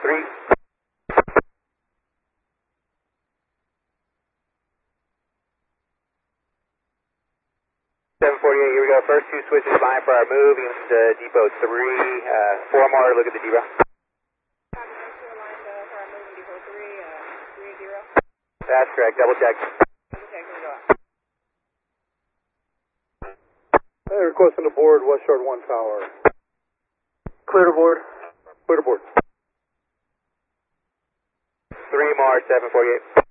3. 748, here we go. First 2 switches line for our move. Units to depot 3. 4 more, look at the depot. That's correct, double check. Hey, requesting the board, West Shore 1 Tower. Clear to board. Clear to board. 3 more, 748.